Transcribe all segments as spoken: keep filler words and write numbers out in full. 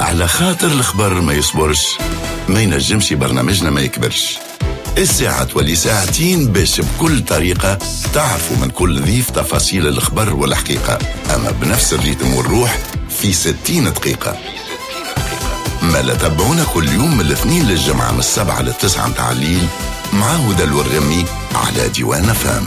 على خاطر الخبر ما يصبرش، ما ينجمش برنامجنا ما يكبرش. الساعة تولي ساعتين باش بكل طريقة تعرفوا من كل ضيف تفاصيل الخبر والحقيقة، أما بنفس الريتم والروح في ستين دقيقة. ما لا تابعونا كل يوم من الاثنين للجمعة من السبعة للتسعة متاع الليل مع هدى الورغمي على ديوان فام.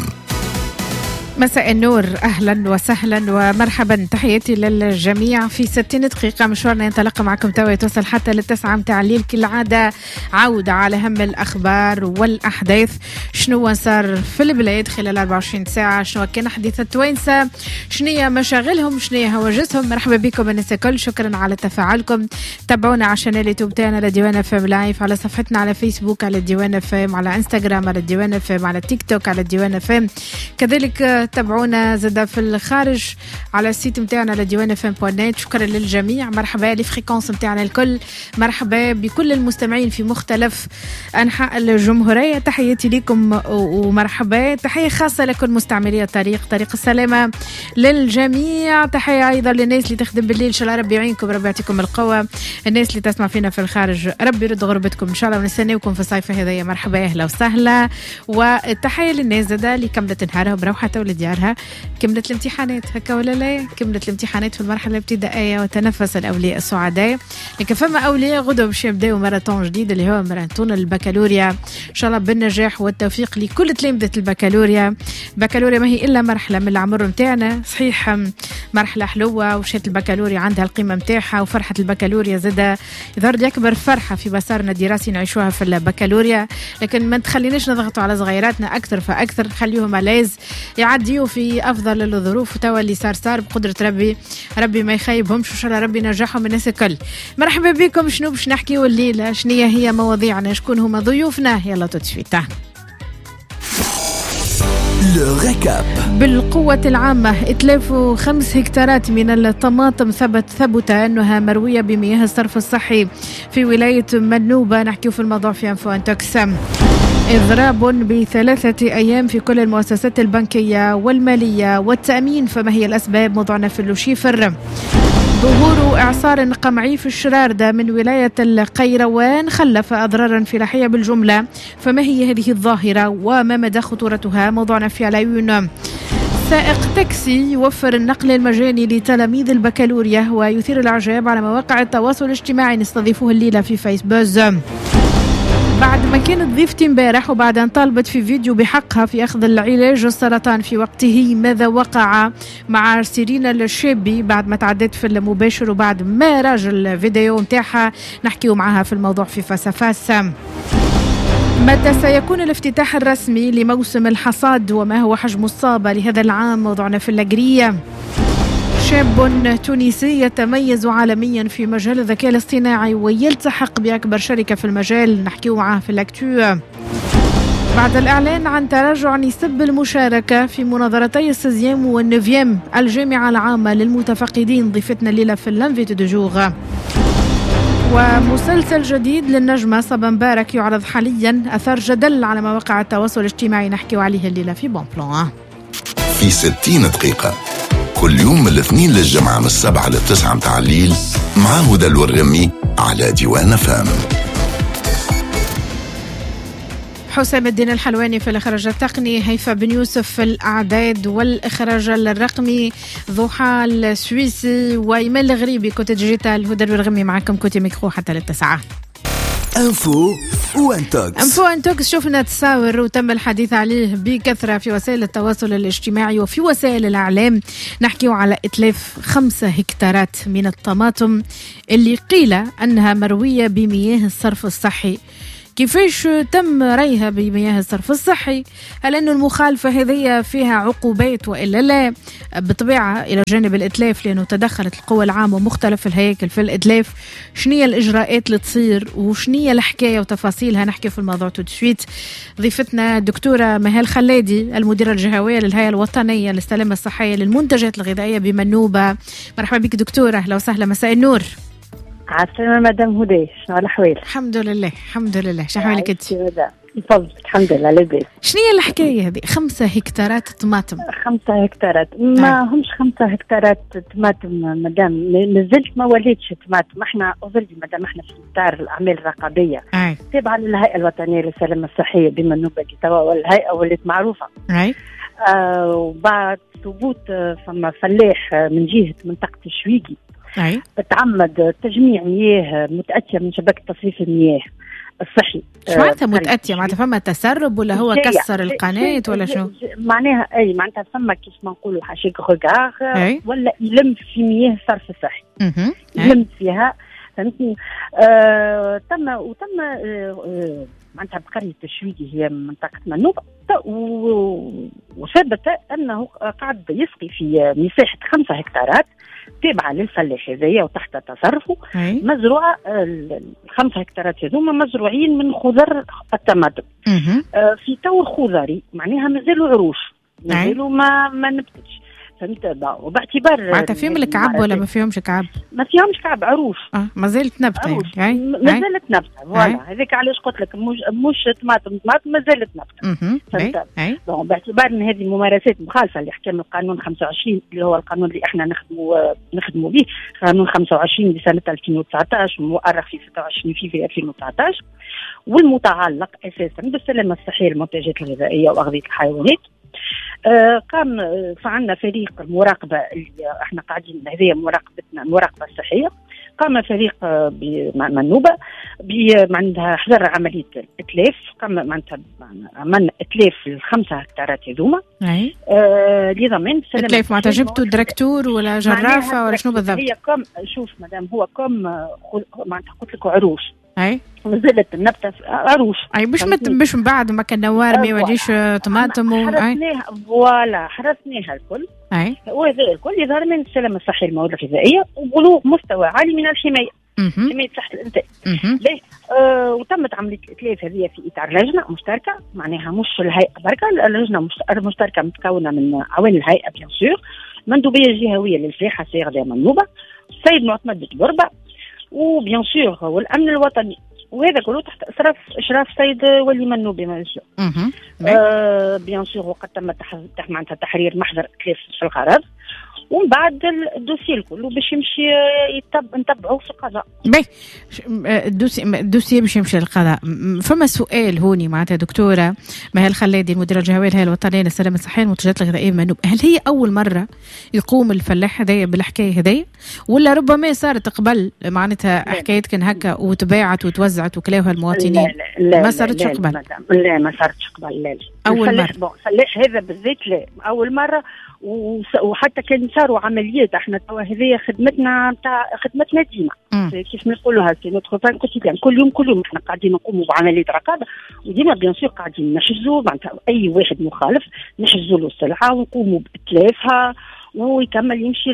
مساء النور، أهلا وسهلا ومرحبا، تحياتي للجميع. في ستين دقيقة مشوارنا ينطلق معكم توا يتوصل حتى للتسعة متاع الليل كالعادة. عودة على هم الأخبار والأحداث، شنو صار في البلاد خلال أربعة وعشرين ساعة، شنو كان حديث التوانسة، شنية مشاغلهم، شنية هواجسهم. مرحبا بكم الناس الكل، شكرا على تفاعلكم. تابعونا على شانل يوتيوب تاعنا لديوان فام لايف، على صفحتنا على فيسبوك على ديوان فام، على انستغرام على ديوان فام، على تيك توك على ديوان فام، كذلك تابعونا زدا في الخارج على السيت متاعنا لديوان فام بوان نت. شكرا للجميع، مرحبا للفريكونس متاعنا الكل، مرحبا بكل المستمعين في مختلف أنحاء الجمهورية. تحياتي لكم ومرحبا، تحية خاصة لكل مستعملي الطريق، طريق السلامة للجميع. تحية أيضا للناس اللي تخدم بالليل، إن شاء الله ربي يعينكم، ربي يعطيكم القوة. الناس اللي تسمع فينا في الخارج ربي يرد غربتكم إن شاء الله، ونستناوكم في الصيف هذايا. مرحبا، أهلا وسهلا. والتحية للناس زدا اللي كملت نهارها بروحتها ولديارها، كملت الامتحانات هكا ولا لا، كملت الامتحانات في المرحلة الابتدائية وتنفس الأولياء السعداء. لكن فما أولياء غدوا باش يبداو ماراثون جديد اللي هو ماراثون البكالوريا، إن شاء الله بالنجاح والتوفيق لكل تلامذة البكالوريا. البكالوريا ما هي إلا مرحلة من العمر متاعنا، صحيح مرحلة حلوة وشات البكالوريا عندها القيمة متاعها، وفرحة البكالوريا زادة يظهر لي أكبر فرحة في مسارنا الدراسي نعيشوها في البكالوريا. لكن ما تخليناش نضغطوا على صغيراتنا أكثر فأكثر، خليهم ألاز يعديوا في أفضل الظروف، وتوا اللي صار صار بقدرة ربي، ربي ما يخيبهمش، وإن شاء الله ربي ينجحهم الناس الكل. مرحبا بكم، شنو باش نحكيوا الليلة، شنية هي مواضيعنا، شكون هما ضيوفنا، يلا تتشفيتا بالقوة العامة. إتلاف خمس هكتارات من الطماطم ثبت ثبت أنها مروية بمياه الصرف الصحي في ولاية منوبة. نحكي في الموضوع في أنفو أنتوكسم. إضراب بثلاثة أيام في كل المؤسسات البنكية والمالية والتأمين، فما هي الأسباب؟ موضوعنا في اللوشيفر. ظهور إعصار قمعي في الشراردة من ولاية القيروان خلف أضرارا فلاحية بالجملة، فما هي هذه الظاهرة وما مدى خطورتها؟ موضوعنا في العيون. سائق تاكسي يوفر النقل المجاني لتلاميذ البكالوريا ويثير الإعجاب على مواقع التواصل الاجتماعي، نستضيفوه الليلة في فيسبوك. بعد ما كانت ضيفتي امبارح وبعد أن طالبت في فيديو بحقها في أخذ العلاج السرطان في وقته، ماذا وقع مع سيرينا الشابي بعد ما تعدت في المباشر وبعد ما راجل الفيديو متاعها؟ نحكيو معها في الموضوع في فاسفاس. متى سيكون الافتتاح الرسمي لموسم الحصاد وما هو حجم الصابة لهذا العام؟ موضوعنا في الأجرية. شاب تونسي يتميز عالميا في مجال الذكاء الاصطناعي ويلتحق بأكبر شركة في المجال، نحكيه معاه في الأكتو. بعد الإعلان عن تراجع نسب المشاركة في مناظرتي السيزيام والنوفيام الجامعة العامة للمتفقدين، ضيفتنا الليلة في الانفيتو دو جوغ. ومسلسل جديد للنجمة صبا مبارك يعرض حاليا، أثار جدل على مواقع التواصل الاجتماعي، نحكيه عليه الليلة في بون بلان. في ستين دقيقة كل يوم من الاثنين للجمعة من السبعة للتسعة متاع الليل مع هدى الورغمي على ديوان فام. حسام الدين الحلواني في الإخراج التقني، هيفا بن يوسف في الأعداد والإخراج الرقمي، ضحى السويسي وإيمان الغريبي كوتي ديجيتال. هدى الورغمي معكم كوتي ميكرو حتى للتسعة. أنفو وأنتوكس. أنفو أنتوكس شوفنا تصاور وتم الحديث عليه بكثرة في وسائل التواصل الاجتماعي وفي وسائل الإعلام. نحكيه على إتلاف خمسة هكتارات من الطماطم اللي قيل أنها مروية بمياه الصرف الصحي. كيفاش تم ريها بمياه الصرف الصحي؟ هل أن المخالفة هذه فيها عقوبات وإلا لا؟ بطبيعة إلى جانب الإتلاف، لأنه تدخلت القوى العامة ومختلف الهياكل في الإتلاف، شنية الإجراءات اللي تصير وشنية الحكاية وتفاصيلها؟ نحكي في الموضوع تدشويت. ضيفتنا دكتورة مهال خلادي، المديرة الجهوية للهيئة الوطنية للسلامة الصحية للمنتجات الغذائية بمنوبة. مرحبا بك دكتورة، أهلا وسهلا، مساء النور. عسلامة مدام هدى، شنو الأحوال؟ الحمد لله الحمد لله، شو حوالك انت؟ فضل الحمد لله لاباس. شنو هي الحكايه هذه؟ خمسة هكتارات طماطم. خمسة هكتارات ما همش خمسة هكتارات طماطم مدام، مازلت ما وليتش طماطم. احنا اظلي مدام احنا في اطار الاعمال الرقابيه تابعه للهيئه الوطنيه للسلامه الصحيه بما نوبه توا، والهيئه ولات معروفه. اي آه وبعد ثبوت فما فلاح من جهه منطقه الشويقي اي تعمد تجميع مياه متاتيه من شبكه تصريف المياه الصحي. شو معناتها متأتية؟ معناتها فما تسرب ولا هو كسر القناة ولا شو؟ معناها اي معناتها فما كيف ما نقولوا حاشيك غوغار ولا يلم في مياه الصرف الصحي. يلم فيها فهمتني. آه تم وتم آه معناتها بقرية الشويقي هي منطقة منوب، وثبت أنه قاعد يسقي في مساحة خمسة هكتارات تابعة للفلاح هذايا وتحت تصرفه. مزروعة الخمسة هكتارات هذوما مزروعين من خضر الطماطم. آه في تو الخضري معناها مازالوا عروش، مازالوا ما ما نبتش. فهمت؟ وباعتبار معناتها فيهم الكعب ولا ما فيهمش كعب؟ ما فيهمش كعب، عروش. اه ما زالت نبته يعني ما زالت نبته. فوالا هذيك علاش قلت لك مش مش طماطم طماطم ما زالت نبته. فهمت؟ بون باعتبار ان هذه الممارسات مخالفه لاحكام القانون خمسة وعشرين اللي هو القانون اللي احنا نخدموا نخدموا به، قانون خمسة وعشرين لسنه ألفين وتسعطاش مؤرخ في ستة وعشرين فيفري ألفين وتسعطاش، والمتعلق اساسا بالسلامه الصحيه للمنتجات الغذائيه واغذيه الحيوانات. آه قام فعلنا فريق المراقبه اللي احنا قاعدين هذه مراقبتنا المراقبه الصحيه. قام فريق بمنوبه معناتها حضر عمليه اتلاف، قام معناتها عملنا اتلاف الخمسه هكتارات هذوما. اي آه لضمان سلامه اتلاف. معناتها جبتوا دراكتور ولا جرافه ولا شنو بالضبط؟ هي كم شوف مدام هو كم معناتها قلت لك عروش. اي نزلت النبته عروش. اي باش مت باش من بعد ما كان نوار ما يوليش طماطم و حرسناها. فوالا حرسناها الكل. اي وهذا الكل يظهر من السلامه الصحيه للمواد الغذائيه وبلوغ مستوى عالي من الحمايه، حمايه صحه الانتاج. ليه آه وتمت عمليه الاتلاف هذه في اطار لجنه مشتركه، معناها مش الهيئه بركه، اللجنه مشتركه متكونه من عوان الهيئه بيان سور، مندوبيه جهويه للفلاحه صيغه منوبه، السيد معتمد بتبربه، وبيان سور والامن الوطني، وهذا كله تحت اشراف اشراف سيد ولي منوبي بيان سور. آه بيان سور وقد تم معناتها تحرير محضر اتلاف في الغرض، ومن بعد الدوسي كله باش يمشي يتب نتبعوه في القضاء. باهي الدوسي الدوسي باش يمشي للقضاء. فما سؤال هوني معناتها دكتوره مهال خلادي المديره الجهويه للهيئه الوطنيه للسلامه الصحيه والمنتجات الغذائيه بمنوب، هل هي اول مره يقوم الفلاح هذايا بالحكايه هذيا ولا ربما صارت قبل معناتها حكايه كان هكا وتباعت وتوزعت وكلاها المواطنين؟ لا لا لا ما صارتش قبل. لا ما صارتش قبل. لا اول مره. الفلاح هذا بالذات لا اول مره. وحتى كان صاروا عمليات احنا توا هذه خدمتنا نتاع خدمتنا ديما كيف نقولوها سي نوتر بان كوتيديان، كل يوم كل يوم احنا قاعدين نقوموا بعمليه رقابه، وديما بيان سور قاعدين نحجزوا معناتها اي واحد مخالف نحجزوا له السلعه ونقوموا باتلافها ويكمل يمشي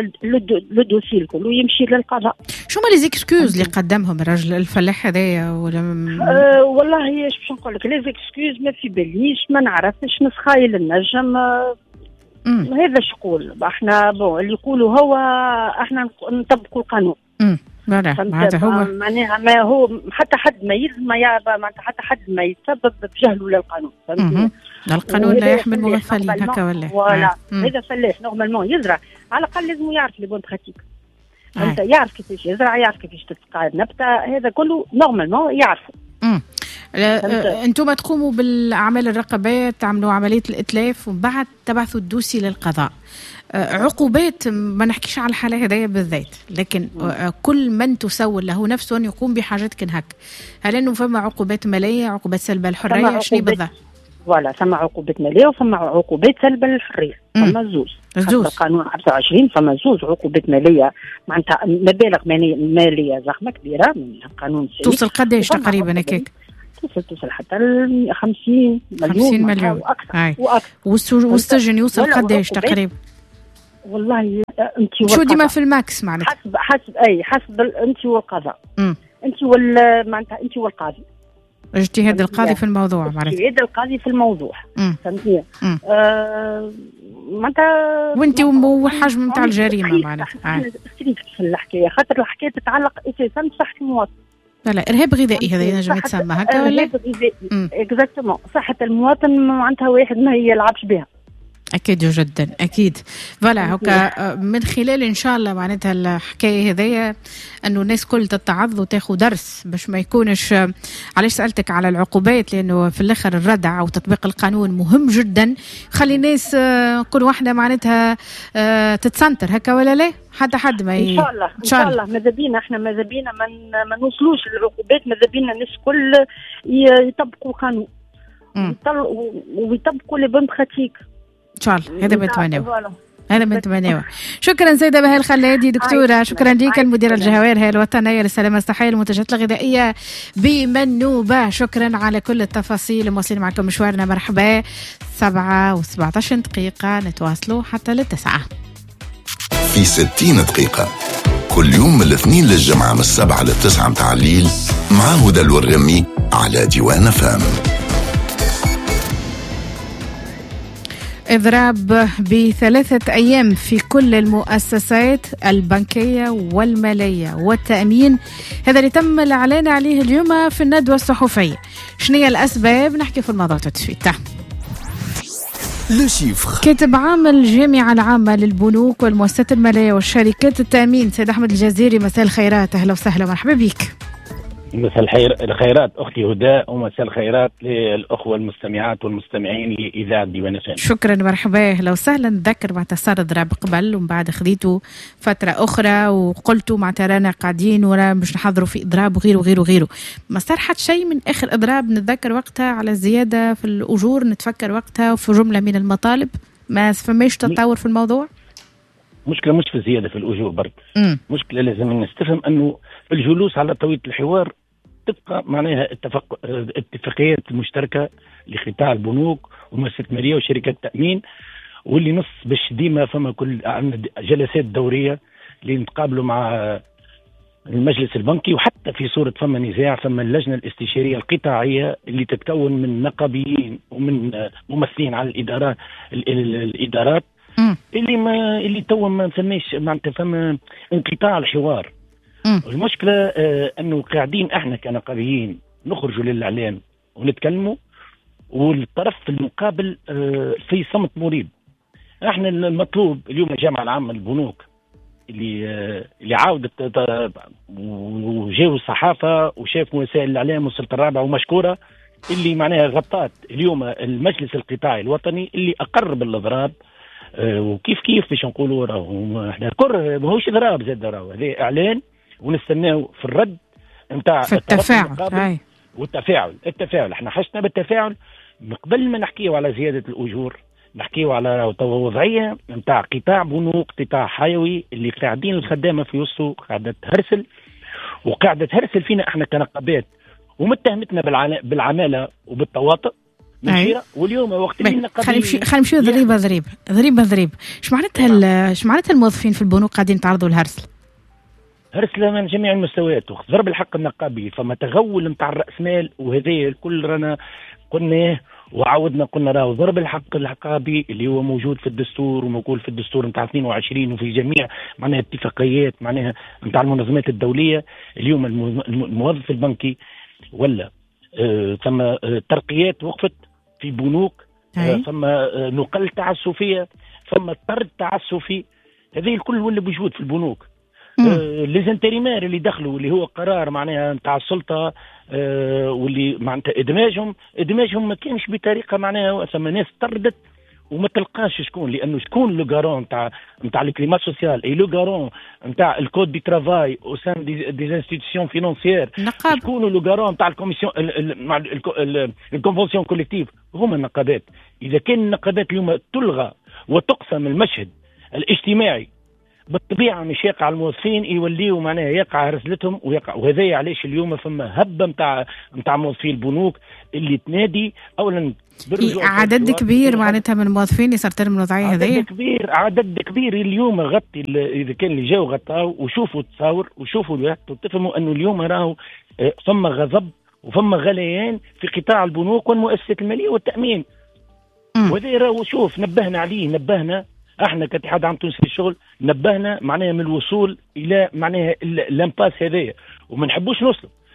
للدوسي الكل ويمشي للقضاء. شو ما لي زيكسكوز اللي قدمهم الرجل الفلاح هذايا ولا م... أه والله ايش باش نقول لك، لي زيكسكوز ما في باليش، ما نعرفش نسخايل النجم. أه مم. هذا شقول احنا بون اللي يقولوا هو احنا نطبقوا القانون. امم معناتها هو معناها ما هو حتى حد ما يلزم معناتها حتى حد ما يتسبب بجهله للقانون. فهمت؟ القانون لا يحمل مغفلين هكا ولا ولا هذا فلاح نورمالمون يزرع على الاقل لازم يعرف لي بون براتيك. انت يعرف كيفاش يزرع، يعرف كيفاش تسقى النبته، هذا كله نورمالمون يعرفوا. امم انتم تقوموا بالاعمال الرقابيه، تعملوا عمليه الاتلاف ومن بعد تبعثوا الدوسي للقضاء. عقوبات ما نحكيش على الحاله هذيا بالذات، لكن كل من تسول له نفسه ان يقوم بحاجات كن هك، هل انه فما عقوبات ماليه، عقوبات سلب الحريه، شنو بالضبط؟ ولا فما عقوبات ماليه وفما عقوبات سلب الحريه. فما زوج زوج القانون خمسة وعشرين فما زوج عقوبات ماليه معناتها مبالغ ماليه ضخمه كبيره من القانون. توصل قداش تقريبا هكاك؟ توصل توصل حتى ل خمسين مليون خمسين مليون واكثر واكثر. والسجن يوصل قداش تقريبا؟ والله انت شو ديما في الماكس معناتها حسب حسب اي حسب انت والقضاء. انت وال معناتها انت والقاضي، اجتهاد القاضي في الموضوع معناتها اجتهاد القاضي في الموضوع. فهمتني؟ آه معناتها وانت وحجم نتاع الجريمه معناتها في الحكايه، خاطر الحكايه تتعلق اساسا بصحه المواطن. لا لا إرهاب غذائي هذا ينجم يتسمى هكا ولا؟ إرهاب غذائي اكزاكتومون. صحة المواطن معناتها واحد ما يلعبش بها. أكيد جدا أكيد. فوالا هكا من خلال إن شاء الله معناتها الحكاية هذية أنه الناس كل تتعظ وتاخذ درس باش ما يكونش. علاش سألتك على العقوبات؟ لأنه في الآخر الردع وتطبيق القانون مهم جدا، خلي الناس كل واحدة معناتها تتسنتر هكا ولا لا؟ حتى حد ما ي... إن شاء الله إن شاء الله ماذا بينا إحنا ماذا بينا من ما نوصلوش للعقوبات، ماذا بينا الناس كل يطبقوا قانون ويطبقوا لي بون براتيك إن شاء الله. هذا بنتمناه هذا بنتمناه. شكرا سيدة بهاء الخلادي دكتورة، شكرا لك المديرة الجهوية الوطنية للسلامة الصحية المنتجات الغذائية بمنوبة. شكرا على كل التفاصيل. مواصلين معكم مشوارنا. مرحبا. سبعة وسبعة عشر دقيقة نتواصلوا حتى للتسعة في ستين دقيقة كل يوم من الاثنين للجمعة من السبعة للتسعة متاع الليل مع هدى الورغمي على ديوان فام. إضراب بثلاثة أيام في كل المؤسسات البنكية والمالية والتأمين، هذا اللي تم الإعلان عليه اليوم في الندوة الصحفية. شنو هي الأسباب؟ نحكي في الموضوع تتفيت. كاتب عام الجامعة العامة للبنوك والمؤسسات المالية والشركات التأمين سيد أحمد الجزيري، مساء الخيرات. أهلا وسهلا مرحبا بك. مساء الخير الخيرات أختي هدى، ومساء الخيرات للأخوة المستمعات والمستمعين لإذاعة ديوان فام. شكرا مرحبا. لو سهلا نذكر معناتها صار ضرب قبل ومن بعد خذيتوا فترة أخرى وقلتوا معناتها رانا قاعدين ولا مش نحضروا في إضراب وغيره وغيره وغيره. ما صار حتى شيء من آخر إضراب نتذكر وقتها على الزيادة في الأجور، نتفكر وقتها وفي جملة من المطالب ما فماش تطور في الموضوع؟ مشكلة مش في الزيادة في الأجور برد، مشكلة لازم نستفهم أنه الجلوس على طاولة الحوار تبقى معناها اتفاق اتفاقيات مشتركة لقطاع البنوك ومؤسسات المالية وشركات التأمين، واللي نص باش ديما فما كل عندنا جلسات دورية لنتقابلوا مع المجلس البنكي، وحتى في صورة فما نزاع فما اللجنة الاستشارية القطاعية اللي تتكون من نقابيين ومن ممثلين على الإدارات الإدارات م. اللي ما اللي تو ما نسميش معناتها فما انقطاع الحوار. م. المشكلة آه أنه قاعدين احنا كنقابيين نخرجوا للإعلام ونتكلموا، والطرف المقابل آه في صمت مريب. احنا المطلوب اليوم الجامعة العامة للبنوك اللي آه اللي عاودت وجاوا الصحافة وشافوا وسائل الإعلام والسلطة الرابعة ومشكورة اللي معناها غطات اليوم المجلس القطاعي الوطني اللي أقر بالإضراب. أه وكيف كيف باش نقولوا راهو احنا كر ماهوش اضراب زاد، راهو هذا اعلان ونستناو في الرد نتاع التفاعل والتفاعل. التفاعل احنا حشنا بالتفاعل قبل ما نحكيو على زياده الاجور، نحكيو على وضعيه نتاع قطاع بنوك، قطاع حيوي اللي قاعدين الخدامه في وسطه قاعده تهرسل وقاعده تهرسل فينا احنا كنقابات ومتهمتنا بالعماله وبالتواطؤ. واليوم وقت اللي خلينا نمشي خلينا نمشي ضريبه ضريبه ضريبه ضريبه ايش معناتها ايش معناتها الموظفين في البنوك قاعدين يتعرضوا للهرسل؟ هرسله من جميع المستويات وضرب الحق النقابي، فما تغول نتاع الراس مال، وهذا الكل رانا قلناه وعاودنا قلنا راهو ضرب الحق النقابي اللي هو موجود في الدستور وموجود في الدستور نتاع اثنين وعشرين وفي جميع معناها اتفاقيات معناها نتاع المنظمات الدوليه. اليوم الموظف البنكي ولا آه ثم آه ترقيات وقفت في بنوك، آه ثم آه نقل تعسفيه، ثم طرد تعسفي، هذه الكل ولا بوجود في البنوك. آه ليزنتريمير اللي دخلوا اللي هو قرار معناها نتاع السلطه آه واللي معناتها ادماجهم ادماجهم ما كانش بطريقه معناها ثم ناس طردت وما تلقاش شكون، لانه شكون لو غارون نتاع نتاع الكليما سوسيال اي لو غارون نتاع الكود دي ترافاي او سان دي دي انستيتيسيون فينانسيير، شكون لو غارون نتاع الكوميسيون الكونفونسيون كوليكتيف، هما النقابات. اذا كان النقابات اليوم تلغى وتقسم المشهد الاجتماعي بالطبيعه مش يقع الموظفين يوليوا معناها يقع رسلتهم ويقع، وهذا علاش اليوم فما هبه نتاع نتاع موظفي البنوك اللي تنادي اولا عدد كبير معناتها من الموظفين صارت لهم الوضعيه هذه. عدد كبير عدد كبير اليوم غطي اذا كان اللي جاوا غطاو وشوفوا التصاور وشوفوا الوقت وتفهموا انه اليوم راهو فما غضب وفما غليان في قطاع البنوك والمؤسسات الماليه والتامين. وهذا راهو شوف نبهنا عليه، نبهنا احنا كاتحاد عام تونسي للشغل نبهنا معناها من الوصول الى معناها الامباس هذايا وما نحبوش نوصلوا.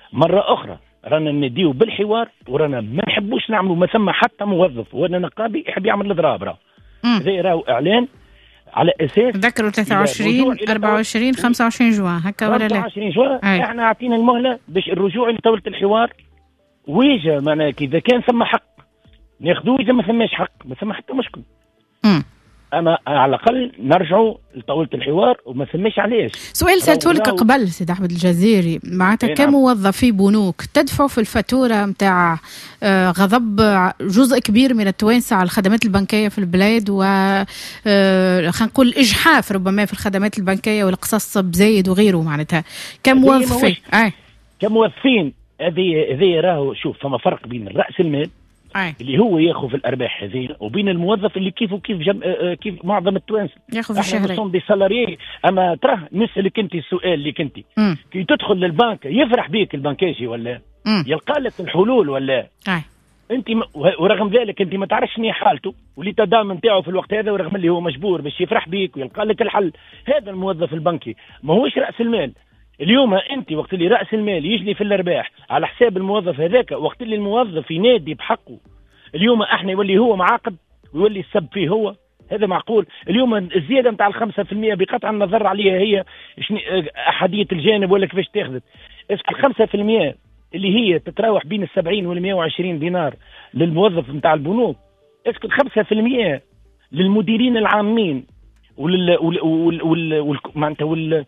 مره اخرى رانا نديو بالحوار، ورانا ما نحبوش نعملوا ما ثم حتى موظف وانا نقابي يحب يعمل الاضراب. راه هذا راهو اعلان على اساس ذكروا ثلاثة وعشرين أربعة وعشرين خمسة وعشرين جوان هكا ولا لا؟ خمسة وعشرين جوان احنا عطينا المهله باش الرجوع لطاوله الحوار، ويجا معناها اذا كان ثم حق ناخذوه، اذا ما ثماش حق ما ثم حتى مشكل. امم اما على الاقل نرجعوا لطاوله الحوار وما ثماش علاش. سؤال سالته لك قبل سيد احمد الجزيري، معناتها كموظفي بنوك تدفعوا في الفاتوره نتاع غضب جزء كبير من التوانسه على الخدمات البنكيه في البلاد، و خلينا نقول اجحاف ربما في الخدمات البنكيه والقصص بزايد وغيره، معناتها كموظفين اي كموظفين هذه هذه راهو شوف فما فرق بين راس المال أي. اللي هو ياخذ في الارباح هذه وبين الموظف اللي كيف وكيف جم... كيف معظم التوانسه ياخذ الشهري. احنا دي سالاريي. اما ترى نسالك انت السؤال اللي كنتي كي تدخل للبنك يفرح بيك البنكاجي ولا مم. يلقى لك الحلول ولا أي. انت م... ورغم ذلك انت ما تعرفش شنو حالته واللي تدام نتاعو في الوقت هذا، ورغم اللي هو مجبور باش يفرح بيك ويلقى لك الحل. هذا الموظف البنكي ما هوش راس المال. اليوم انت وقت اللي راس المال يجلي في الارباح على حساب الموظف هذاك، وقت اللي الموظف ينادي بحقه اليوم احنا يولي هو معاقب ويولي السب فيه هو، هذا معقول؟ اليوم الزياده نتاع الخمسة في المية بقطع النظر عليها هي احاديه الجانب ولا كيفاش تاخذت. اسك الخمسة في المية اللي هي تتراوح بين السبعين والمئة وعشرين دينار للموظف نتاع البنوك، اسك الخمسة في المية للمديرين العامين ولل وال وال وال وال معناتها وال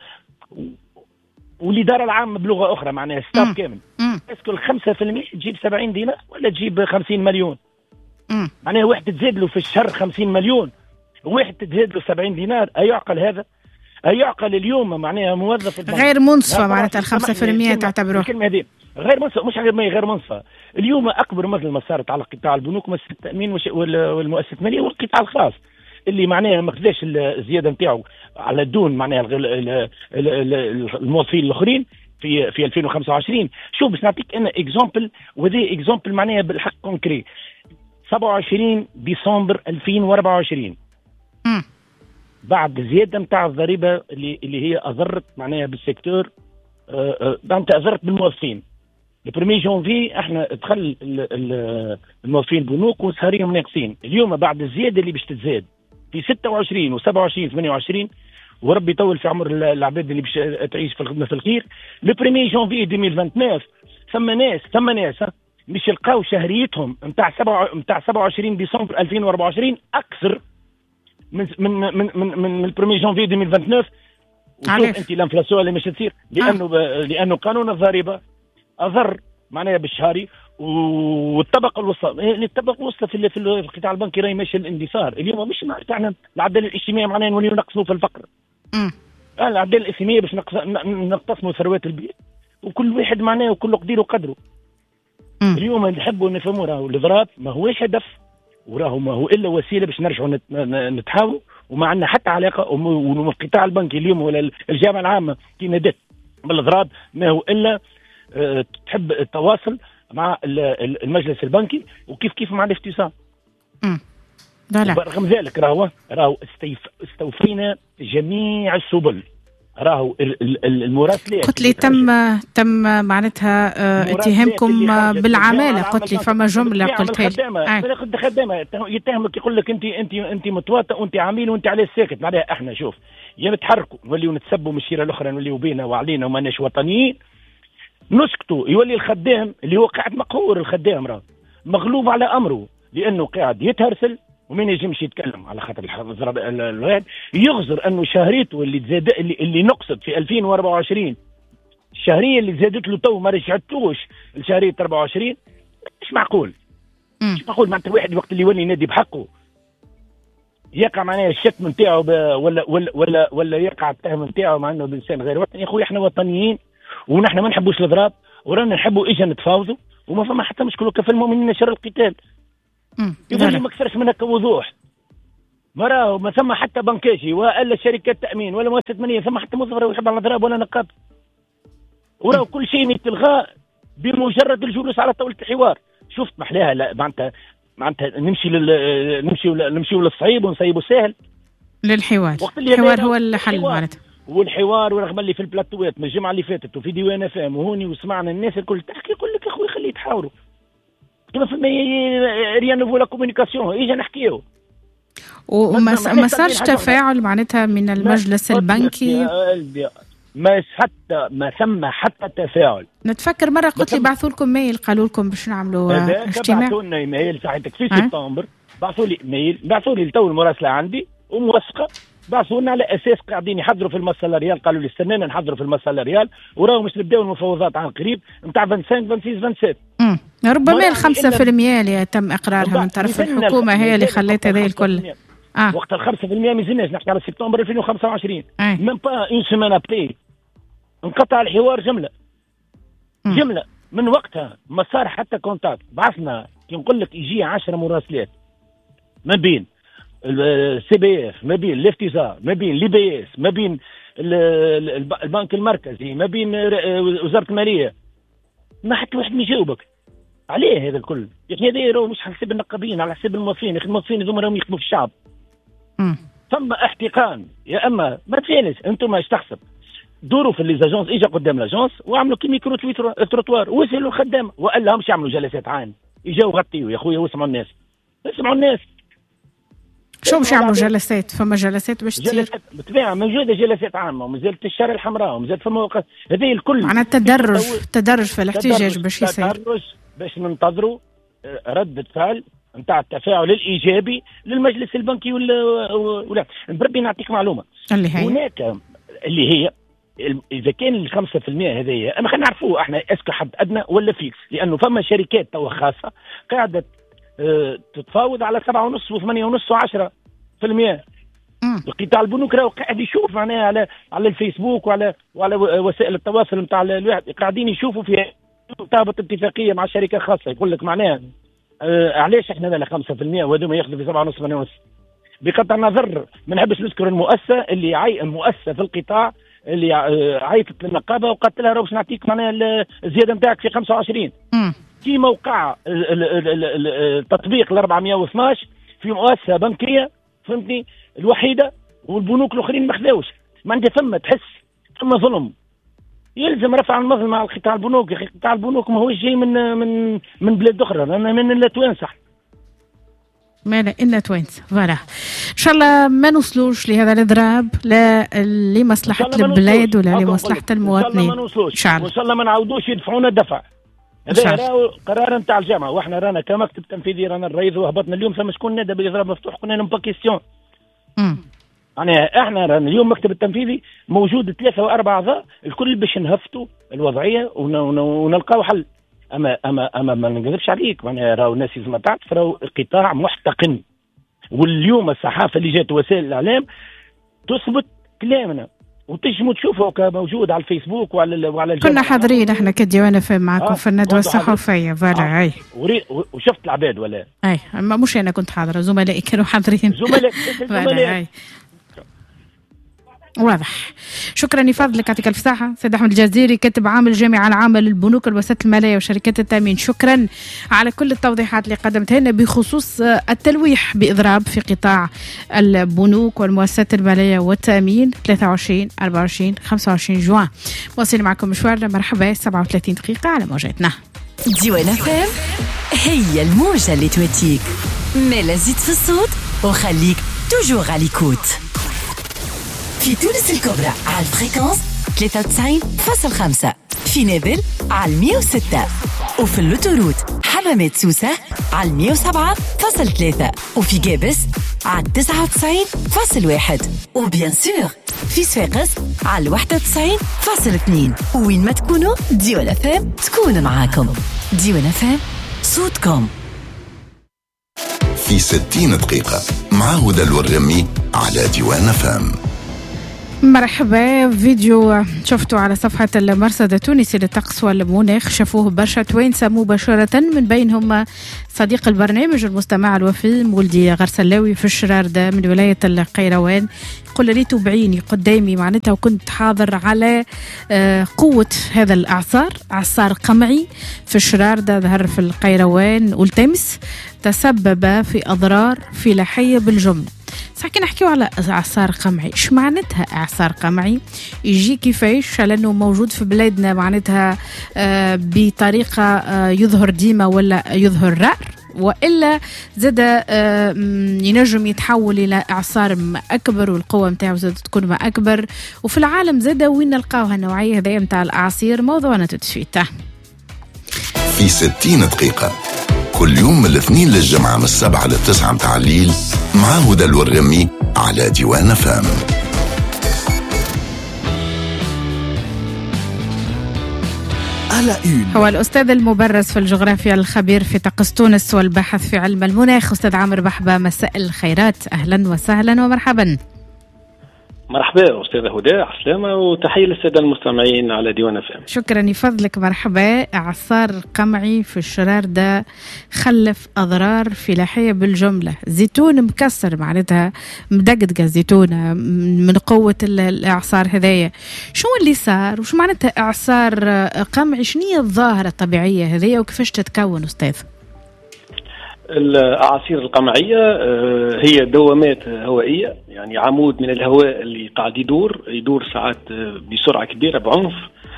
والإدارة العامة بلغة أخرى معناها ستاف كامل، اسكو الخمسة في المية تجيب سبعين دينار ولا تجيب خمسين مليون؟ مم. معناها واحد تزيد له في الشهر خمسين مليون وواحد تزيد له سبعين دينار، أيعقل هذا؟ أيعقل اليوم معناها موظف غير منصفة معناتها الخمسة في المية تعتبروه الكلمة هذه غير منصفة، مش غير غير منصفة. اليوم أكبر مظلمة صارت على قطاع البنوك مؤسسة التأمين والمؤسسة المالية والقطاع الخاص اللي معناها ما خداش الزياده نتاعو على دون معناها الموظفين الاخرين في في ألفين وخمسة وعشرين. شوف باش نعطيك انا اكزامبل، وهذا اكزامبل معناها بالحق كونكري. سبعة وعشرين ديسمبر ألفين وأربعة وعشرين امم بعد الزياده نتاع الضريبه اللي اللي هي اضرت معناها بالسيكتور، انت اضرت بالموظفين. البريمي جونفي احنا دخل الموظفين البنوك وسهريهم ناقصين. اليوم بعد الزياده اللي باش تتزاد في ستة وعشرين وسبعة وعشرين ثمانية وعشرين، وربي يطول في عمر العباد اللي باش تعيش في الخدمه في الخير، لو بريمي جونفي ألفين وتسعة عشر ثم ناس ثم ناس مش يلقاو شهريتهم نتاع سبعة نتاع سبعة وعشرين ديسمبر ألفين وأربعة وعشرين اكثر من من من من, من البريمي جونفي ألفين وتسعة عشر. وشوف انت الانفلاسيون اللي مش تصير لانه آه. لانه قانون الضريبه اضر معناها بالشهري، والطبقه الوسطى الطبقه الوسطى في في القطاع البنكي راهي ماشيه الاندثار. اليوم مش تاعنا العداله الاجتماعي معناها نوليو نقصوا في الفقر. امم العداله الاجتماعيه باش نقسموا ثروات البيئه وكل واحد معناه وكل قدير وقدره. مم. اليوم نحبوا نفهموا راهو الاضراب ما هوش هدف، وراهو ما هو الا وسيله باش نرجعوا نتحاوروا، وما عندنا حتى علاقه. والقطاع البنكي اليوم ولا الجامعه العامه كي نادت بالاضراب ما هو الا أه تحب التواصل مع المجلس البنكي وكيف كيف مع الافتسام. امم رغم ذلك راهو راهو استوفينا جميع السبل. راهو المراسلات قلت لي تم تم معناتها اتهامكم بالعماله. قلت لي فما جمله قلتها لي خدامه يتهمك يقول لك انت انت انت متواطئ وانت عميل وانت عليه ساكت. معناها احنا شوف يا نتحركوا نوليو نتسبوا من الشيره الاخرى نوليو بينا وعلينا وماناش وطنيين، نسكتوا يولي الخدام اللي هو قاعد مقهور. الخدام راه مغلوب على امره لانه قاعد يتهرسل وما ينجمش يتكلم على خاطر الواحد يغزر انه شهريته اللي تزاد اللي, اللي نقصت في ألفين وأربعة وعشرين الشهريه اللي زادت له تو ما رجعتوش لشهريه أربعة وعشرين. مش معقول مش معقول معناتها واحد وقت اللي يولي ينادي بحقه يقع معناها الشتم نتاعو ولا ولا ولا ولا يقع التهم نتاعو مع انه انسان غير وطني. يا خويا احنا وطنيين ونحن ما نحبوش الاضراب ورانا نحبوا اجا نتفاوضوا وما فما حتى مشكله. كفى المؤمنين شر القتال. يقول لي ما اكثرش من هكا وضوح. ما راهو ما ثم حتى بنكاجي ولا شركات تامين ولا مؤسسه ماليه ثم حتى موظف راهو يحب على الاضراب ولا نقاب. وراهو كل شيء يتلغى بمجرد الجلوس على طاوله الحوار. شفت محلاها لا معناتها معناتها نمشي لل نمشي نمشي للصعيب ونصيبوا سهل للحوار. الحوار هو الحل معناتها. والحوار ورغم اللي في البلاتوات من الجمعه اللي فاتت وفي ديوان اف ام وهوني وسمعنا الناس الكل تحكي يقول لك اخوي خليه يتحاوروا كما في ريان نوفو لا كومونيكاسيون اجا نحكيو وما ما صارش تفاعل معناتها من المجلس البنكي ما حتى ما ثم حتى تفاعل. نتفكر مره قلت لي بعثوا لكم ميل قالوا لكم باش نعملوا اجتماع. بعثوا لنا ايميل صحيتك في سبتمبر بعثوا لي ايميل بعثوا لي تو المراسله عندي وموثقه بعثوا لنا على اساس قاعدين يحضروا في المسألة ريال قالوا لي استنينا نحضروا في المسألة ريال وراهم مش نبداو المفاوضات عن قريب نتاع خمسة وعشرين ستة وعشرين سبعة وعشرين. امم ربما الخمسة في المية اللي تم اقرارها من طرف الحكومه هي اللي خلت هذا الكل. آه. وقت ال خمسة في المية ما زلناش نحكي على سبتمبر ألفين وخمسة وعشرين من با اون سيمين ابري انقطع الحوار جمله م. جمله من وقتها ما صار حتى كونتاكت. بعثنا كي نقول لك يجي عشرة مراسلات ما بين السي بي اف ما بين الافتزار ما بين لي بي اس ما بين البنك المركزي ما بين وزاره الماليه ما حتى واحد ما يجاوبك عليه هذا الكل. يعني هذا راهو مش على حساب النقابين على حساب الموظفين. يا اخي الموظفين هذوما راهم يخدموا في الشعب. ثم احتقان يا اما ما تفينش انتم ايش تحسب دوروا في ليزاجونس اجا قدام لاجونس وعملوا كي ميكرو تروتوار وسالوا الخدام والا همش يعملوا جلسات عام يجاو غطيوا يا خويا واسمعوا الناس اسمعوا الناس شو مش يعملوا جلسات. فما جلسات باش تصير بالطبيعه موجوده جلسات عامه ومازالت الشارع الحمراء ومازالت فما وقت هذه الكل معناها التدرج تدرج في الاحتجاج باش يصير تدرج باش ننتظروا ردة فعل نتاع التفاعل الايجابي للمجلس البنكي ولا ولا بربي نعطيك معلومه اللي هي هناك اللي هي اذا كان ال خمسة في المية هذه اما خلينا نعرفوه احنا اسكو حد ادنى ولا فيكس لانه فما شركات توا خاصه قاعده اه تتفاوض على سبعة ونص وثمانية ونص وعشرة في المية. القطاع البنوك راهو قاعد يشوف معناها على على الفيسبوك وعلى وعلى وسائل التواصل نتاع الواحد قاعدين يشوفوا في ترتبط اتفاقيه مع شركه خاصه يقول لك معناها اه علاش احنا على خمسة في المية وهذوما ياخذوا في سبعة ونص ثمانية ونص. بقطع النظر ما نحبش نذكر المؤسسه اللي عي المؤسسه في القطاع اللي عيطت للنقابه وقالت لها باش نعطيك معناها الزياده نتاعك في خمسة وعشرين في موقع التطبيق ال أربعمية واثناش في مؤسسه بنكيه فهمتني الوحيده والبنوك الاخرين ما خذاوش. ما عندها ثم تحس ثم ظلم يلزم رفع المظلمه على قطاع البنوك. قطاع البنوك ما هوش جاي من من من بلاد اخرى انا من التوانسه ما لا إلا توينز فوالا. إن شاء الله ما نوصلوش لهذا الإضراب لا لمصلحة البلاد ولا لمصلحة المواطنين. إن شاء الله ما شاء الله ما نعاودوش يدفعونا الدفع. هذا راهو قرار نتاع الجامعة واحنا رانا كمكتب تنفيذي رانا الرئيس وهبطنا اليوم فما شكون نادى بالإضراب مفتوح كنا نبقى كيستيون. يعني احنا رانا اليوم مكتب التنفيذي موجود ثلاثة وأربعة أعضاء الكل باش نهفتوا الوضعية ونلقاو حل. اما اما اما ما نقدرش عليك معناها راهو الناس لازم تعرف راهو القطاع محتقن. واليوم الصحافه اللي جات وسائل الاعلام تثبت كلامنا وتجموا تشوفوا موجود على الفيسبوك وعلى وعلى كنا حاضرين احنا كديوان فهم معكم آه في الندوه الصحفيه فوالا. اي وشفت العباد ولا اي اما مش انا كنت حاضره زملائي كانوا حاضرين زملاء زملاء واضح. شكرا لفضلك يعطيك الف صحة سيد أحمد الجزيري كاتب عام الجامعة العامة للبنوك والوسائط المالية وشركات التأمين. شكرا على كل التوضيحات اللي قدمتها لنا بخصوص التلويح بإضراب في قطاع البنوك والمؤسسات المالية والتأمين ثلاثة وعشرين أربعة وعشرين خمسة وعشرين جوان. واصلين معكم مشوارنا مرحبا سبعة وثلاثين دقيقة على موجتنا ديوان فام هي الموجة اللي توتيك ملا زيد في الصوت وخليك توجور على ليكوت في تونس الكبرى على الفريكونس ثلاثة وتسعين فاصلة خمسة في نابل على مية وستة وفي اللوتوروت حمامات سوسة على مية وسبعة فاصلة ثلاثة وفي جابس على تسعة وتسعين فاصلة واحد وبيان سور في صفاقس على واحد وتسعين فاصلة اثنين. وين ما تكونوا ديوان فام تكون معاكم. ديوان فام صوتكم في ستين دقيقة مع هدى الورغمي على ديوان فام. مرحبا. فيديو شفتوا على صفحة المرصد التونسي للطقس والمناخ شافوه برشا توانسة مباشرة من بينهم صديق البرنامج المستمع الوفي مولدي غرسلاوي في الشراردة من ولاية القيروان. يقول لي بعيني قدامي معناتها وكنت حاضر على قوة هذا الإعصار إعصار قمعي في الشراردة ظهر في القيروان والتمس تسبب في أضرار فلاحية بالجملة صح كي نحكيو على إعصار قمعي، إيش معناتها إعصار قمعي؟ يجي كيفاش؟ لأنه موجود في بلادنا معناتها آه بطريقة آه يظهر ديما ولا يظهر رأر، وإلا زاد آه ينجم يتحول إلى إعصار ما أكبر والقوة متاعه زاد تكون ما أكبر. وفي العالم زاد وين نلقاوها النوعية هذه متاع الأعاصير؟ موضوعنا تتفيته في ستين دقيقة كل يوم من الاثنين للجمعة من السبعة للتسعة متاع الليل مع هدى الورغمي على ديوان فام. هو الأستاذ المبرز في الجغرافيا، الخبير في طقس تونس والباحث في علم المناخ، أستاذ عامر بحبة. مساء الخيرات، أهلا وسهلا ومرحبا. مرحبا أستاذة هدى، عسلامة وتحية للسادة المستمعين على ديوان فام. شكرا يفضلك، مرحبا. إعصار قمعي في الشرار ده خلف أضرار فلاحية بالجملة. زيتون مكسر معناتها مدقدقة زيتونة من قوة الإعصار هذايا. شو اللي صار وش معناتها إعصار قمعي؟ شنية الظاهرة الطبيعية هذايا وكيفاش تتكون أستاذ؟ الأعاصير القمعية هي دوامات هوائية، يعني عمود من الهواء اللي قاعد يدور يدور ساعات بسرعة كبيرة بعنف،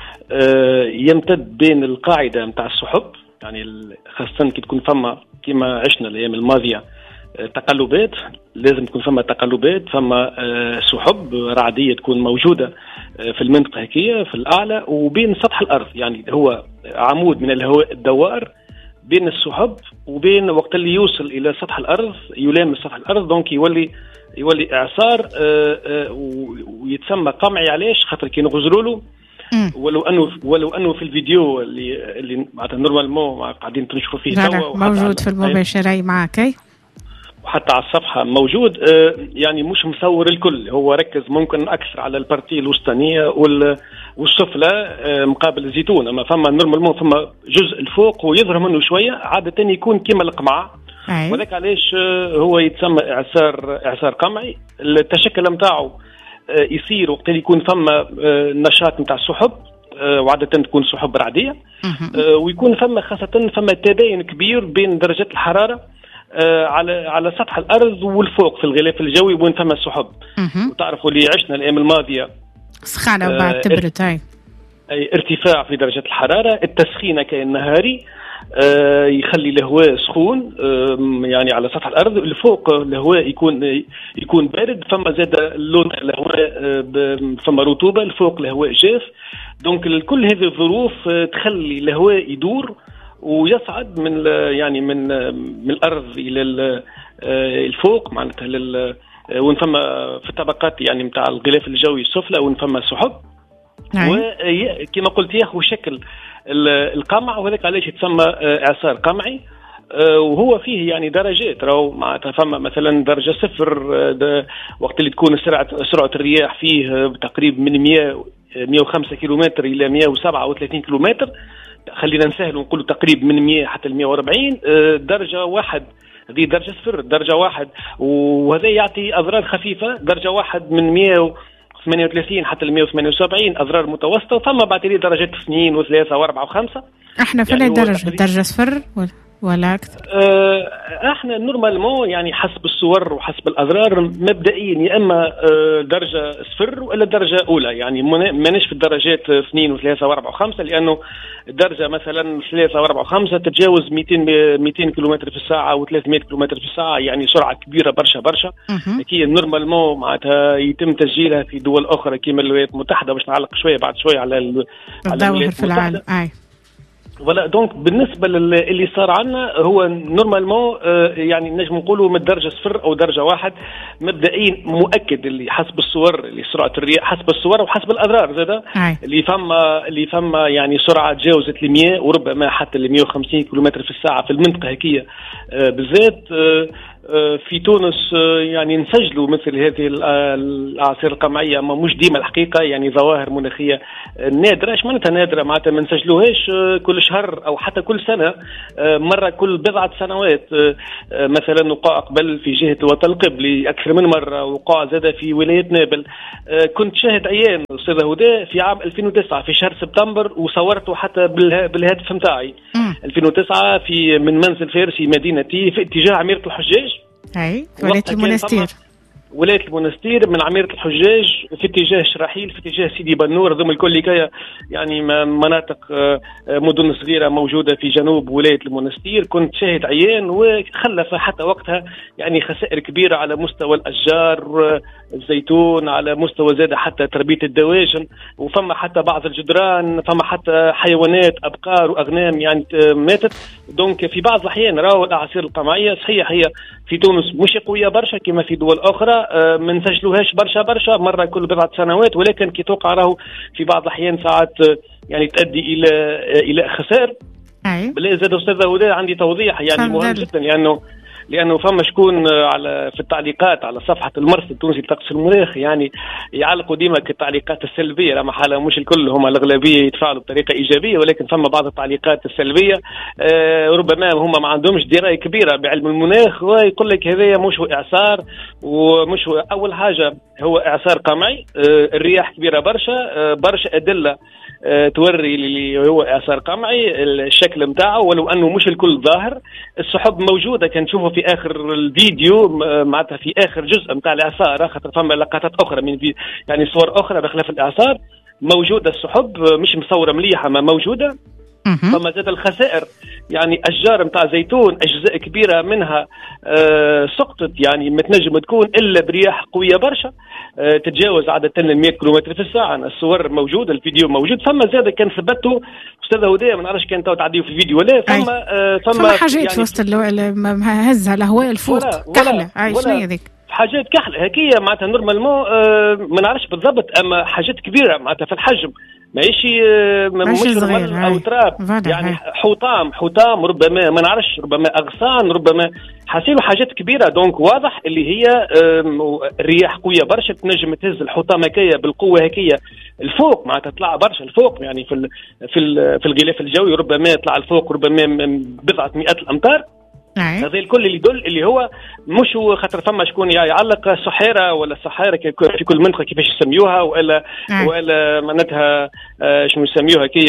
يمتد بين القاعدة متاع السحب، يعني خاصة كي تكون فما كما عشنا الأيام الماضية تقلبات، لازم تكون فما تقلبات، فما سحب رعدية تكون موجودة في المنطقة هكية في الأعلى وبين سطح الأرض، يعني هو عمود من الهواء الدوار بين السحب وبين وقت اللي يوصل الى سطح الارض يلامس سطح الارض، دونك يولي يولي اعصار ويتسمى قمعي. علاش؟ خاطر كي نغزروا له، ولو انه ولو انه في الفيديو اللي اللي معناتها نورمالمون قاعدين تنشروا فيه توا موجود في المباشره معك اي وحتى على الصفحه موجود، يعني مش مصور الكل، هو ركز ممكن اكثر على البارتي الوسطانيه والسفلى مقابل الزيتون، اما فما نورمالمون فما جزء الفوق ويظهر منه شويه عاده يكون كيما القمعه، وذاك علاش هو يتسمى اعصار اعصار قمعي. التشكل نتاعو يصير وقت اللي يكون فما نشاط نتاع السحب، وعاده تكون سحب رعديه، ويكون فما خاصه فما تباين كبير بين درجات الحراره آه على على سطح الارض والفوق في الغلاف الجوي وين ثم السحب. وتعرفوا اللي عشنا الايام الماضيه سخانه وبعد آه تبرد، اي ارتفاع في درجه الحراره، التسخين كان نهاري آه يخلي الهواء سخون آه يعني على سطح الارض، الفوق الهواء يكون يكون بارد، فما زاد اللون الهواء آه فما رطوبه، الفوق الهواء جاف، دونك كل هذه الظروف آه تخلي الهواء يدور ويصعد من يعني من من الارض الى الفوق معناتها لل وين فما في الطبقات يعني نتاع الغلاف الجوي السفلى وين فما سحب، وكما قلت ياخذ شكل القمع، وهذاك علاش يتسمى اعصار قمعي. وهو فيه يعني درجات، راهو معناتها فما مثلا درجه صفر وقت اللي تكون سرعه سرعه الرياح فيه تقريبا من مئة مئة وخمسة كيلومتر الى مئة وسبعة وثلاثين كيلومتر، خلينا نسهل ونقول تقريبا من مئة حتى مئة وأربعين. درجة واحد هذه درجة صفر، درجة واحد وهذا يعطي أضرار خفيفة، درجة واحد من مئة وثمانية وثلاثين حتى مئة وثمانية وسبعين أضرار متوسطة، ثم بعد ذلك درجات اثنين وثلاثة وأربعة وخمسة. احنا فين يعني درجة درجة صفر ولا أكثر؟ اه احنا نورمالمون يعني حسب الصور وحسب الأضرار مبدئيا يا إما اه درجة صفر ولا درجة أولى، يعني ماناش في الدرجات اثنين وثلاثة وأربعة وخمسة، لأنه درجة مثلا ثلاثة وأربعة وخمسة تتجاوز مئتين مئتين كيلومتر في الساعة وثلاثمئة كيلومتر في الساعة، يعني سرعة كبيرة برشا برشا. كي نورمالمون معناتها يتم تسجيلها في دول أخرى كما الولايات المتحدة، باش نعلق شوية بعد شوية على على الولايات في العالم. أي ولا دونك بالنسبه للي صار عنا هو نورمالمون يعني نجم نقولوا من درجه صفر او درجه واحد مبدئيا مؤكد، اللي حسب الصور اللي سرعه الرياح حسب الصور وحسب الاضرار زاده اللي فما اللي فما يعني سرعه تجاوزت ل مئة وربما حتى ل مئة وخمسين كيلومتر في الساعه في المنطقه هكيه بالذات. في تونس يعني نسجلوا مثل هذه الأعاصير القمعية، ما مش ديما الحقيقة، يعني ظواهر مناخية نادرة. ايش معناتها نادرة؟ معناتها ما نسجلوهاش كل شهر أو حتى كل سنة، مرة كل بضعة سنوات. مثلا وقع قبل في جهة الوطن القبلي أكثر من مرة، وقع زاد في ولاية نابل. كنت شاهد عيان أستاذة هدى في عام ألفين وتسعة في شهر سبتمبر، وصورته حتى بالهاتف متاعي ألفين وتسعة في من منزل فارسي مدينتي في اتجاه عميرة الحجاج، اي ولاية المنستير. ولايه المنستير من عميره الحجاج في اتجاه شراحيل في اتجاه سيدي بنور. ضمن الكل كي يعني مناطق مدن صغيره موجوده في جنوب ولايه المنستير. كنت شاهد عيان وخلف حتى وقتها يعني خسائر كبيره على مستوى الاشجار الزيتون، على مستوى زاد حتى تربيه الدواجن، وفما حتى بعض الجدران، فما حتى حيوانات ابقار واغنام يعني ماتت. دونك في بعض الاحيان راهو الاعاصير القمعيه صحيح هي في تونس مش قويه برشا كما في دول اخرى، ما نسجلوهاش برشا برشا مره كل بضعه سنوات، ولكن كي توقع راهو في بعض الاحيان ساعات يعني تؤدي الى الى خسائر. اي بلا زاد استاذ هدى عندي توضيح يعني مهم جدا، لانه لانه فما شكون على في التعليقات على صفحه المرصد التونسي لطقس المناخ يعني يعلقوا ديما التعليقات السلبيه، راه محاله مش الكل هم الاغلبيه يتفاعلوا بطريقه ايجابيه، ولكن فما بعض التعليقات السلبيه آه ربما هم ما عندهمش درايه كبيره بعلم المناخ، ويقول لك هذايا مش هو اعصار ومش هو اول حاجه هو اعصار قمعي. آه الرياح كبيره برشا، آه برشا ادله آه توري اللي هو اعصار قمعي الشكل نتاعه، ولو انه مش الكل ظاهر. السحب موجوده كان نشوفه في اخر الفيديو معناتها في اخر جزء نتاع الاعصار، خاطر فما لقطات اخرى من في يعني صور اخرى بخلاف الاعصار موجوده السحب مش مصوره مليحه ما موجوده. فما زاد الخسائر يعني اشجار نتاع زيتون اجزاء كبيره منها آه سقطت، يعني ما تنجم تكون الا برياح قويه برشا آه تتجاوز عاده مئة كيلومتر في الساعه. الصور موجوده، الفيديو موجود. فما زاد كان ثبته استاذ هدى ما نعرفش كان تو تعديو في الفيديو ولا فما آه فما, فما حاجات يعني في وسط هزها الهواء الفوق كحله. اي شنو هي ذيك؟ حاجات كحله هكيه معناتها نورمالمون آه ما نعرفش بالضبط، اما حاجات كبيره معناتها في الحجم ماشي مش رمل او تراب يعني حطام حطام ربما ما نعرفش ربما اغصان ربما حاسيلو حاجات كبيره. دونك واضح اللي هي الرياح قويه برشا تنجم تهز الحطام هكايا بالقوه هكايا الفوق معناتها تطلع برشا الفوق يعني في في في الغلاف الجوي ربما يطلع الفوق ربما بضعه مئات الامتار. هذا الكل اللي يدل اللي هو مش هو خاطر فما شكون يعلق صحيره ولا صحيره في كل منطقه كيفاش يسميوها ولا أي. ولا معناتها آه شنو يسميوها كي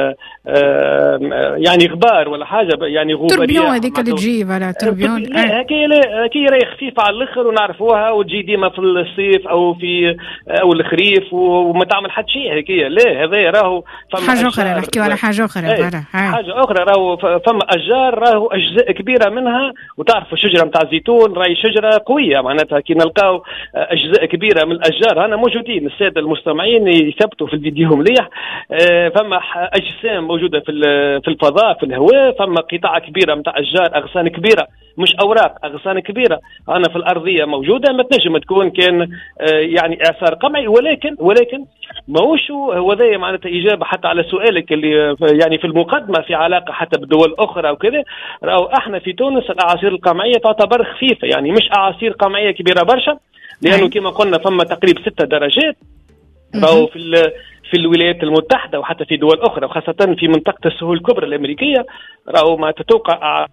آه يعني غبار ولا حاجه يعني غباريه تربيون هذيك اللي تجي ولا تربيون لا هكي لا هكي راهي خفيفه على الاخر ونعرفوها وتجي ديما في الصيف او في او الخريف وما تعمل حتى شيء هكي. لا هذا راهو فما حاجه اخرى نحكيو على حاجه اخرى حاجه اخرى راهو فما اشجار راهو اجزاء كبيره منها. وتعرفوا الشجره نتاع الزيتون راهي شجره قويه معناتها كي نلقاو اجزاء كبيره من الاشجار هنا موجودين الساده المستمعين يثبتوا في الفيديو مليح. فما اجسام موجوده في في الفضاء في الهواء، فما قطاع كبيره نتاع اشجار اغصان كبيره مش اوراق اغصان كبيره هنا في الارضيه موجوده ما تنجم تكون كان يعني اعصار قمعي. ولكن ولكن ماهوش هو ذا معناتها اجابه حتى على سؤالك اللي يعني في المقدمه في علاقه حتى بالدول الاخرى وكذا. راهو احنا في تونس الاعاصير القمعيه تعتبر خفيفه يعني مش اعاصير قمعيه كبيره برشا، لانه كما قلنا فما تقريبا ستة درجات راهو في في الولايات المتحده وحتى في دول اخرى وخاصه في منطقه السهول الكبرى الامريكيه راهو ما تتوقع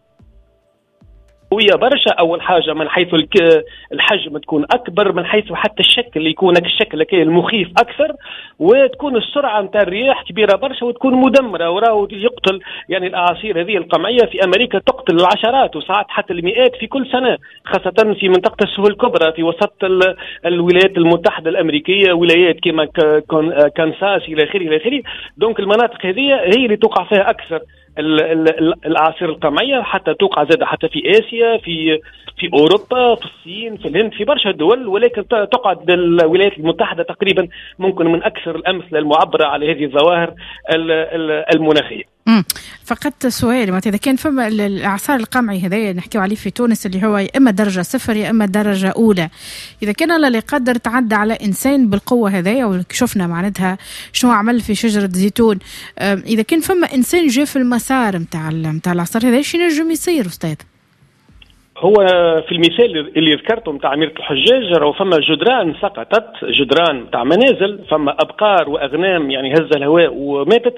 قوية برشا. أول حاجة من حيث الحجم تكون أكبر، من حيث حتى الشكل يكون الشكل كي المخيف أكثر، وتكون السرعة متاع الرياح كبيرة برشا وتكون مدمرة. وراه يقتل يعني الأعاصير هذه القمعية في أمريكا تقتل العشرات وساعات حتى المئات في كل سنة، خاصة في منطقة السهول الكبرى في وسط الولايات المتحدة الأمريكية، ولايات كما كانساس إلى آخره إلى آخره. دونك المناطق هذه هي اللي توقع فيها أكثر الاعاصير القمعيه، حتى توقع زاد حتى في اسيا في في اوروبا في الصين في الهند في برشا دول، ولكن تقعد الولايات المتحده تقريبا ممكن من اكثر الامثله المعبره على هذه الظواهر المناخيه. امم فقط سؤال مثلا اذا كان فما الاعصار القمعي هذايا نحكيو عليه في تونس اللي هو يا اما درجه صفر يا اما درجه اولى، اذا كان الله يقدر تعدى على انسان بالقوه هذايا وشفنا معناتها شنو عمل في شجره زيتون، اذا كان فما انسان جاء في المسار نتاع نتاع الاعصار هذايا شنو ينجم يصير استاذ؟ هو في المثال اللي ذكرته نتاع عميرة الحجاج راهو فما جدران سقطت، جدران نتاع منازل، فما أبقار وأغنام يعني هز الهواء وماتت.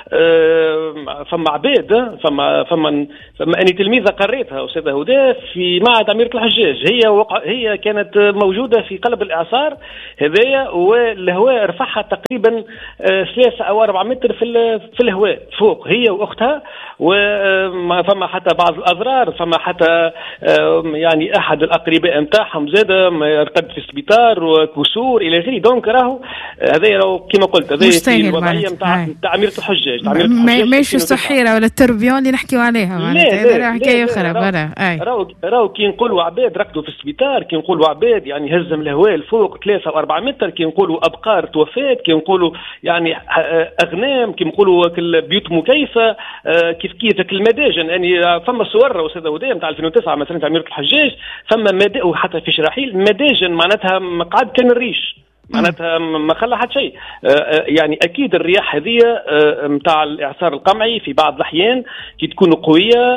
فما عباد فما فما فما أني تلميذة قريتها أستاذة هدى في معهد عميرة الحجاج، هي وقع هي كانت موجودة في قلب الإعصار هذايا، والهواء رفعها تقريبا ثلاثة أو أربعة متر في في الهواء فوق هي وأختها. وما فما حتى بعض الأضرار، فما حتى يعني احد الاقرباء نتاعهم زاد رقد في السبيطار وكسور الى اخره. دونك راهو هذا راهو كما قلت هذا الوضعيه نتاع تعمير الحجاج ماشي الصحيره ولا التربيون اللي نحكيو عليها معناتها هذا حكايه اخرى. راهو راهو كي نقولوا عباد رقدوا في السبيطار، كي نقولوا عباد يعني هزم الهواء الفوق ثلاثة وأربعة متر، كي نقولوا ابقار توفات، كي نقولوا يعني اغنام، كي نقولوا بيوت مكيفه، كيف كيف المداجن. يعني فما صور استاذ وداع نتاع ألفين وتسعة مثلا تعمير الحجاج، فما مدا وحتى في شراحيل مداجن معناتها مقعد كان الريش معناتها ما خلى حد شيء. يعني اكيد الرياح هذه نتاع الاعصار القمعي في بعض الاحيان كي تكون قويه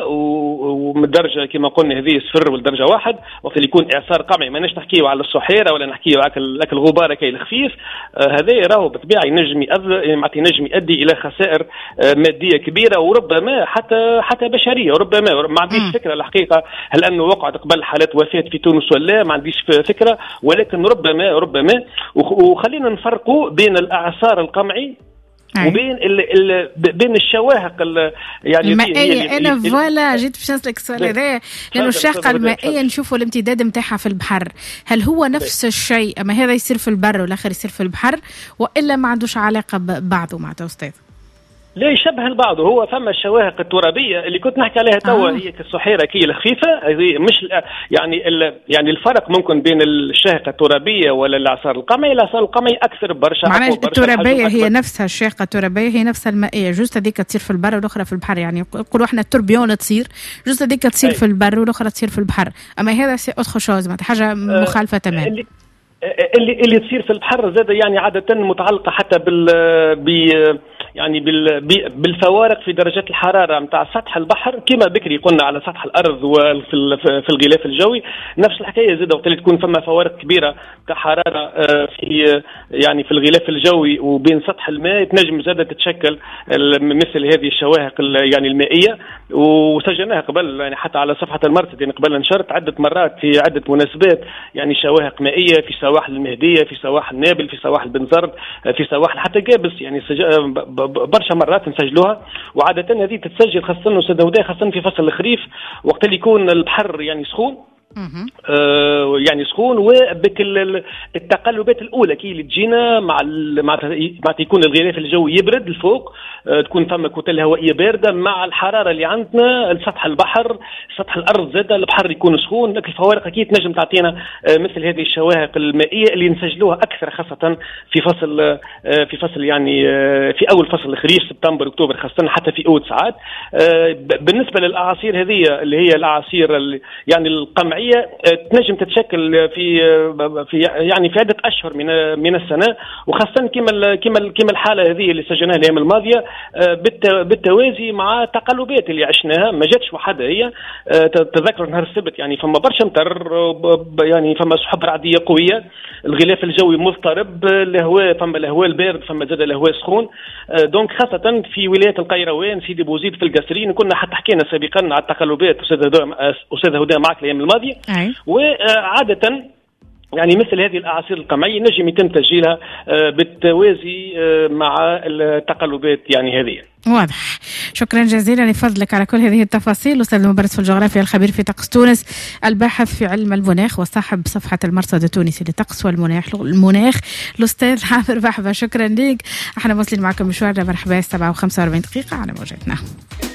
ومن درجه كما قلنا هذه صفر والدرجه واحد، وقت اللي يكون اعصار قمعي ما نحكيو نحكيو على الصحيره ولا نحكيو على الغبار كي الخفيف، هذا راهو بالطبيعه ينجم يؤدي ينجم يؤدي الى خسائر ماديه كبيره وربما حتى حتى بشريه. وربما ما عنديش فكره الحقيقه هل انه وقعت قبل حالات وفاه في تونس ولا ما عنديش فكره، ولكن ربما ربما وخلينا نفرقوا بين الاعصار القمعي أي. وبين ال ال بين الشواهق يعني المائيه. انا فوالا جيت باش نسالك السؤال هذا، لانه الشاقه المائيه نشوفوا الامتداد نتاعها في البحر، هل هو نفس الشيء اما هذا يصير في البر والاخر يصير في البحر، والا ما عندوش علاقه ببعضه مع استاذ؟ لا يشبه البعض. هو فما الشواهق الترابيه اللي كنت نحكي عليها توا آه. هي كالصحيره كي الخفيفه، هذه مش يعني يعني الفرق ممكن بين الشاهقه الترابيه ولا الاعصار القمعي. الاعصار القمعي اكثر برشا. معناها الترابيه هي نفسها، الشاهقه الترابيه هي نفسها المائيه، جوست هذيك تصير في البر والاخرى في البحر. يعني نقولوا احنا التوربيون تصير جوست هذيك تصير أي. في البر والاخرى تصير في البحر، اما هذا سي اوتر شوز معناتها حاجه مخالفه تماما. اللي اللي اللي تصير في البحر زاد يعني عاده متعلقه حتى بال ب يعني بالفوارق في درجات الحراره نتاع سطح البحر. كما بكري قلنا على سطح الارض وفي في الغلاف الجوي نفس الحكايه زاد، وقت اللي تكون فما فوارق كبيره كحراره في يعني في الغلاف الجوي وبين سطح الماء تنجم زاد تتشكل مثل هذه الشواهق يعني المائيه. وسجلناها قبل يعني حتى على صفحه المرصد، يعني قبل نشرت عده مرات في عده مناسبات يعني شواهق مائيه في سواحل المهديه، في سواحل نابل، في سواحل بن زرد، في سواحل حتى جابس. يعني برشا مرات نسجلوها، وعادة هذه تتسجل خاصة وسدوداء خاصة في فصل الخريف وقت اللي يكون البحر يعني سخون. آه يعني سخون، وبك التقلبات الاولى كي اللي تجينا مع مع مع يكون الغلاف الجوي يبرد الفوق، آه تكون فما كتل هوائيه بارده مع الحراره اللي عندنا سطح البحر سطح الارض زاد البحر يكون سخون. لكن الفوارق اكيد نجم تعطينا آه مثل هذه الشواهق المائيه اللي نسجلوها اكثر خاصه في فصل آه في فصل يعني آه في اول فصل الخريف سبتمبر اكتوبر خاصه حتى في اود ساعات. آه بالنسبه للاعاصير هذه اللي هي الاعاصير يعني القمعيه تنجم تتشكل في في يعني في عده اشهر من من السنه، وخاصه كما كما كما الحاله هذه اللي سجلناها الايام الماضيه بالتوازي مع التقلبات اللي عشناها. ما جاتش وحدها، هي تذكر نهار السبت يعني فما برشا مطر، يعني فما سحب رعديه قويه، الغلاف الجوي مضطرب، الهواء فما الهواء البارد، فما زاد الهواء السخون. دونك خاصه في ولايه القيروان سيدي بوزيد في القصرين كنا حتى حكينا سابقا على التقلبات استاذ استاذ هدى معك الايام الماضيه. وعادة يعني مثل هذه الأعاصير القمعية نجم يتم تسجيلها بالتوازي مع التقلبات يعني هذه. واضح. شكرا جزيلا لفضلك على كل هذه التفاصيل. أستاذ المبرز في الجغرافيا الخبير في طقس تونس، الباحث في علم المناخ وصاحب صفحة المرصد التونسي للطقس والمناخ المناخ الأستاذ عامر بحبة. شكرا لك. احنا واصلين معكم مشوارنا. مرحبا. سبعة وخمسة وأربعين دقيقة على موجتنا.